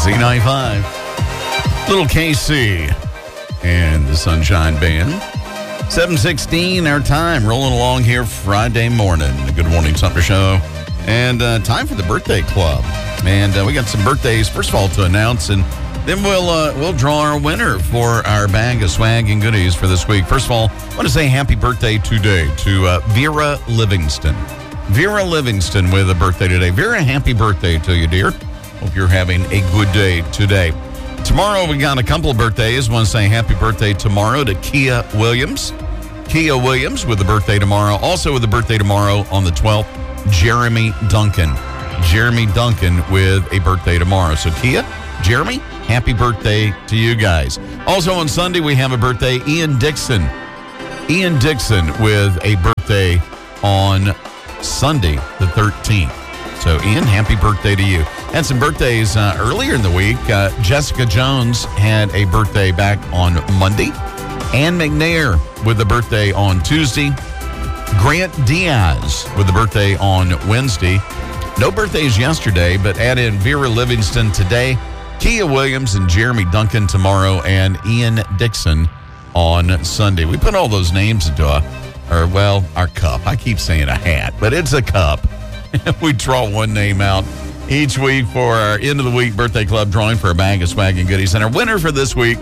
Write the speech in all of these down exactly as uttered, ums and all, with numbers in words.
Z ninety-five. Little K C and the Sunshine Band. seven sixteen our time. Rolling along here Friday morning. The Good Morning Sumter Show. And uh, time for the birthday club. And uh, we got some birthdays, first of all, to announce. And then we'll uh, we'll draw our winner for our bag of swag and goodies for this week. First of all, I want to say happy birthday today to uh, Vera Livingston. Vera Livingston with a birthday today. Vera, happy birthday to you, dear. Hope you're having a good day today. Tomorrow we got a couple of birthdays. I want to say happy birthday tomorrow to Kia Williams. Kia Williams with a birthday tomorrow. Also with a birthday tomorrow on the twelfth, Jeremy Duncan. Jeremy Duncan with a birthday tomorrow. So Kia, Jeremy, happy birthday to you guys. Also on Sunday we have a birthday, Ian Dixon. Ian Dixon with a birthday on Sunday the thirteenth. So, Ian, happy birthday to you. And some birthdays uh, earlier in the week. Uh, Jessica Jones had a birthday back on Monday. Ann McNair with a birthday on Tuesday. Grant Diaz with a birthday on Wednesday. No birthdays yesterday, but add in Vera Livingston today, Kia Williams and Jeremy Duncan tomorrow, and Ian Dixon on Sunday. We put all those names into a, or well, our cup. I keep saying a hat, but it's a cup. We draw one name out each week for our end of the week birthday club drawing for a bag of swag and goodies. And our winner for this week,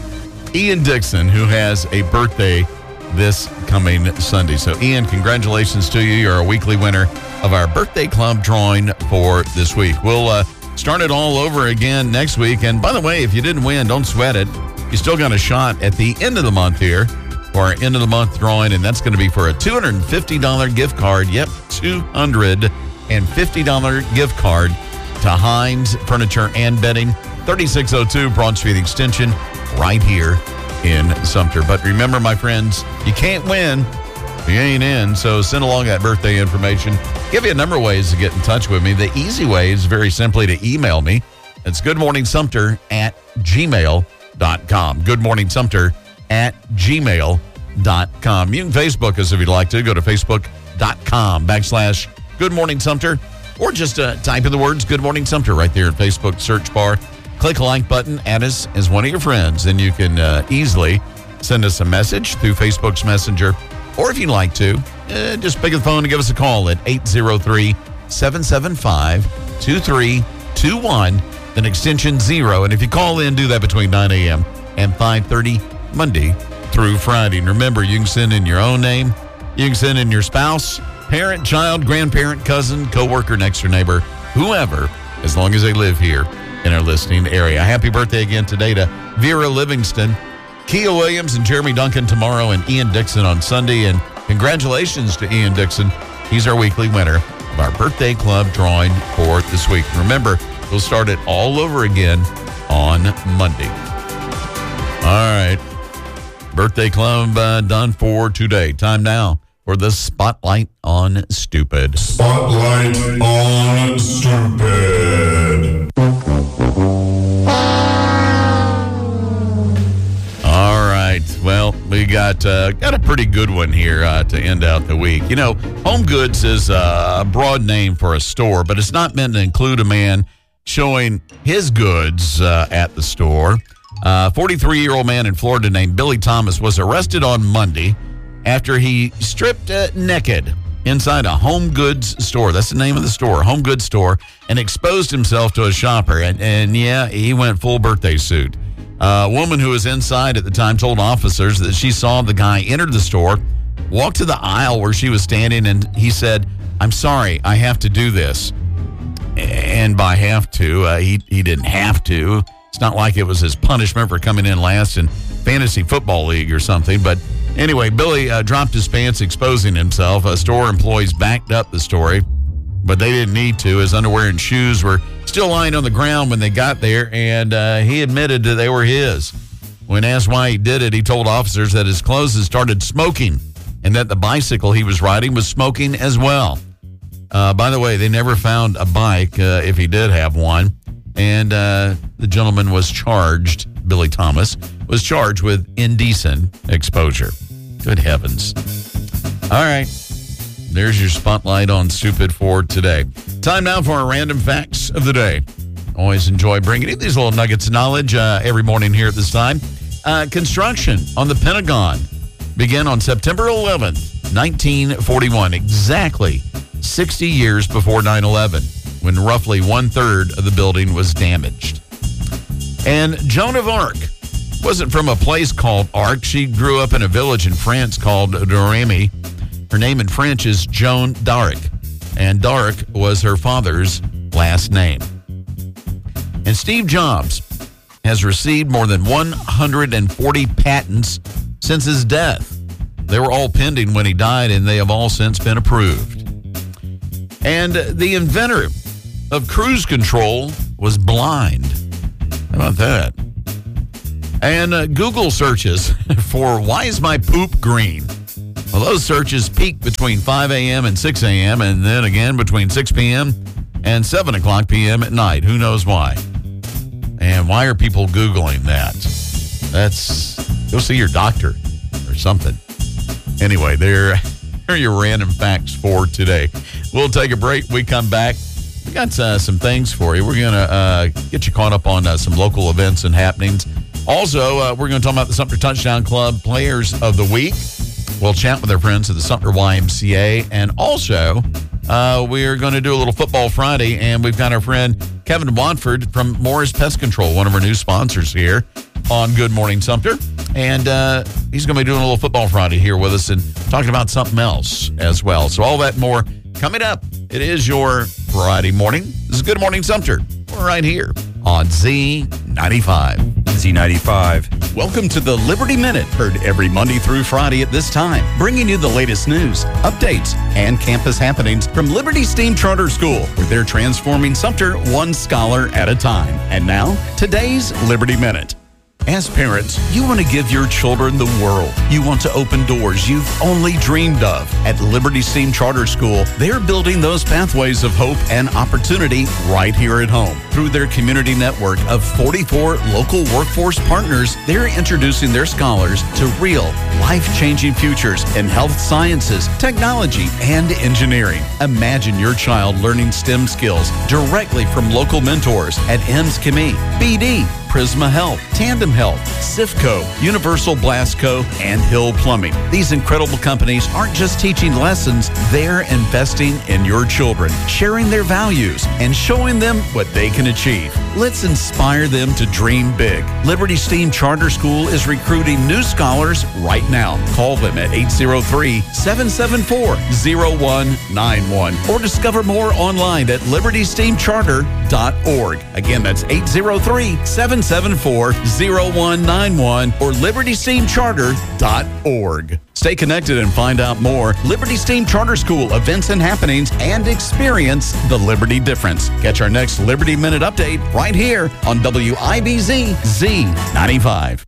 Ian Dixon, who has a birthday this coming Sunday. So, Ian, congratulations to you. You're a weekly winner of our birthday club drawing for this week. We'll uh, start it all over again next week. And by the way, if you didn't win, don't sweat it. You still got a shot at the end of the month here for our end of the month drawing, and that's going to be for a two hundred fifty dollars gift card. Yep, two hundred fifty dollars gift card to Hines Furniture and Bedding, thirty-six oh two Broad Street Extension, right here in Sumter. But remember, my friends, you can't win if you ain't in, so send along that birthday information. Give you a number of ways to get in touch with me. The easy way is very simply to email me. It's goodmorningsumter at gmail dot com. Goodmorningsumter at gmail dot com. You can Facebook us if you'd like to. Go to facebook.com backslash Good Morning Sumter, or just uh, type in the words Good Morning Sumter right there in Facebook search bar. Click a like button, add us as one of your friends, and you can uh, easily send us a message through Facebook's Messenger. Or if you'd like to, uh, just pick up the phone and give us a call at eight zero three, seven seven five, two three two one, then extension zero. And if you call in, do that between nine a.m. and five thirty Monday through Friday. And remember, you can send in your own name. You can send in your spouse, parent, child, grandparent, cousin, coworker, next door neighbor, whoever, as long as they live here in our listening area. Happy birthday again today to Vera Livingston, Kia Williams, and Jeremy Duncan tomorrow, and Ian Dixon on Sunday. And congratulations to Ian Dixon. He's our weekly winner of our birthday club drawing for this week. Remember, we'll start it all over again on Monday. All right. Birthday club uh, done for today. Time now for the Spotlight on Stupid. Spotlight on Stupid. All right. Well, we got uh, got a pretty good one here uh, to end out the week. You know, Home Goods is a broad name for a store, but it's not meant to include a man showing his goods uh, at the store. A uh, forty-three-year-old man in Florida named Billy Thomas was arrested on Monday after he stripped uh, naked inside a Home Goods store. That's the name of the store, Home Goods store, and exposed himself to a shopper. And, and yeah, he went full birthday suit. Uh, a woman who was inside at the time told officers that she saw the guy enter the store, walk to the aisle where she was standing, and he said, "I'm sorry, I have to do this." And by have to, uh, he, he didn't have to. It's not like it was his punishment for coming in last in Fantasy Football League or something. But anyway, Billy uh, dropped his pants, exposing himself. Uh, store employees backed up the story, but they didn't need to. His underwear and shoes were still lying on the ground when they got there, and uh, he admitted that they were his. When asked why he did it, he told officers that his clothes had started smoking and that the bicycle he was riding was smoking as well. Uh, by the way, they never found a bike, uh, if he did have one. And uh, the gentleman was charged, Billy Thomas, was charged with indecent exposure. Good heavens. All right. There's your Spotlight on Stupid for today. Time now for our random facts of the day. Always enjoy bringing you these little nuggets of knowledge uh, every morning here at this time. Uh, construction on the Pentagon began on September eleventh, nineteen forty-one, exactly sixty years before nine eleven, when roughly one-third of the building was damaged. And Joan of Arc wasn't from a place called Arc. She grew up in a village in France called Domremy. Her name in French is Joan d'Arc, and d'Arc was her father's last name. And Steve Jobs has received more than one hundred forty patents since his death. They were all pending when he died, and they have all since been approved. And the inventor of cruise control was blind. How about that? And uh, Google searches for why is my poop green? Well, those searches peak between five a.m. and six a.m. and then again between six p.m. and seven o'clock p.m. at night. Who knows why? And why are people Googling that? That's, go see your doctor or something. Anyway, there are your random facts for today. We'll take a break. We come back. We got uh, some things for you. We're going to uh, get you caught up on uh, some local events and happenings. Also, uh, we're going to talk about the Sumter Touchdown Club Players of the Week. We'll chat with our friends at the Sumter Y M C A. And also, uh, we're going to do a little Football Friday, and we've got our friend Kevin Watford from Morris Pest Control, one of our new sponsors here on Good Morning Sumter. And uh, he's going to be doing a little Football Friday here with us and talking about something else as well. So all that and more coming up. It is your Friday morning. This is Good Morning Sumter. We're right here on Z ninety-five. Z ninety-five. Welcome to the Liberty Minute, heard every Monday through Friday at this time, bringing you the latest news, updates, and campus happenings from Liberty STEAM Charter School, where they're transforming Sumter one scholar at a time. And now, today's Liberty Minute. As parents, you want to give your children the world. You want to open doors you've only dreamed of. At Liberty STEAM Charter School, they're building those pathways of hope and opportunity right here at home. Through their community network of forty-four local workforce partners, they're introducing their scholars to real, life-changing futures in health sciences, technology, and engineering. Imagine your child learning STEM skills directly from local mentors at M S C M E, B D, Prisma Health, Tandem Health, Sifco, Universal Blasco, and Hill Plumbing. These incredible companies aren't just teaching lessons, they're investing in your children, sharing their values, and showing them what they can achieve. Let's inspire them to dream big. Liberty STEAM Charter School is recruiting new scholars right now. Call them at eight zero three, seven seven four, zero one nine one or discover more online at liberty steam charter dot org. Again, that's eight zero three, seven seven four, zero one nine one or liberty steam charter dot org. Stay connected and find out more. Liberty STEAM Charter School events and happenings, and experience the Liberty difference. Catch our next Liberty Minute update right here on W I B Z Z ninety-five.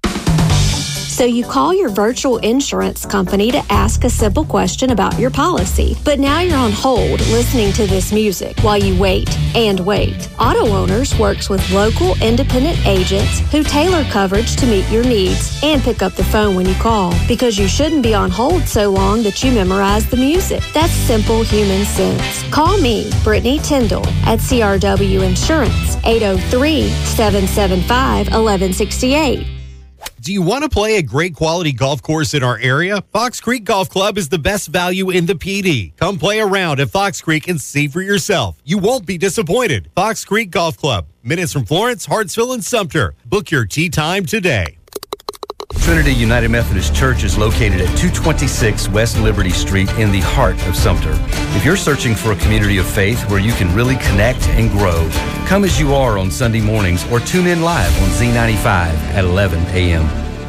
So you call your virtual insurance company to ask a simple question about your policy. But now you're on hold listening to this music while you wait and wait. Auto Owners works with local independent agents who tailor coverage to meet your needs and pick up the phone when you call, because you shouldn't be on hold so long that you memorize the music. That's simple human sense. Call me, Brittany Tyndall, at C R W Insurance, eight oh three, seven seven five, one one six eight. Do you want to play a great quality golf course in our area? Fox Creek Golf Club is the best value in the P D. Come play around at Fox Creek and see for yourself. You won't be disappointed. Fox Creek Golf Club, minutes from Florence, Hartsville, and Sumter. Book your tee time today. Trinity United Methodist Church is located at two twenty-six West Liberty Street in the heart of Sumter. If you're searching for a community of faith where you can really connect and grow, come as you are on Sunday mornings or tune in live on Z ninety-five at eleven a.m.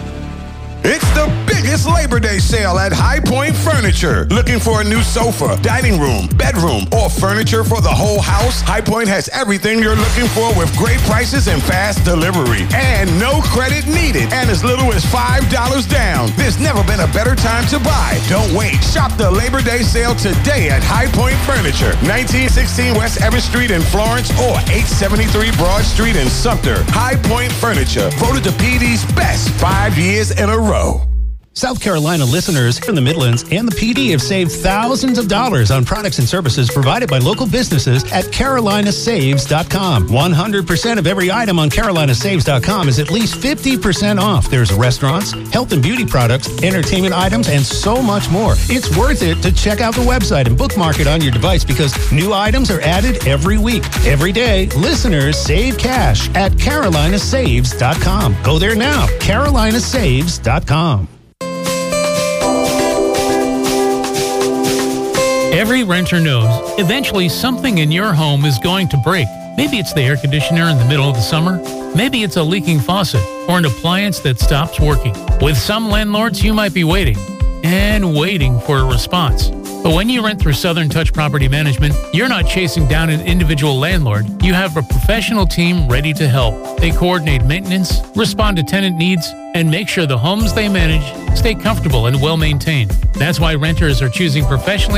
It's the biggest Labor Day sale at High Point Furniture. Looking for a new sofa, dining room, bedroom, or furniture for the whole house? High Point has everything you're looking for with great prices and fast delivery. And no credit needed, and as little as five dollars down. There's never been a better time to buy. Don't wait. Shop the Labor Day sale today at High Point Furniture, nineteen sixteen West Evans Street in Florence or eight seventy-three Broad Street in Sumter. High Point Furniture, voted the P D's best five years in a row. South Carolina listeners in the Midlands and the P D have saved thousands of dollars on products and services provided by local businesses at Carolina Saves dot com. one hundred percent of every item on Carolina Saves dot com is at least fifty percent off. There's restaurants, health and beauty products, entertainment items, and so much more. It's worth it to check out the website and bookmark it on your device because new items are added every week. Every day, listeners save cash at Carolina Saves dot com. Go there now, Carolina Saves dot com. Every renter knows eventually something in your home is going to break. Maybe it's the air conditioner in the middle of the summer. Maybe it's a leaking faucet or an appliance that stops working. With some landlords, you might be waiting and waiting for a response. But when you rent through Southern Touch Property Management, you're not chasing down an individual landlord. You have a professional team ready to help. They coordinate maintenance, respond to tenant needs, and make sure the homes they manage stay comfortable and well maintained. That's why renters are choosing professionally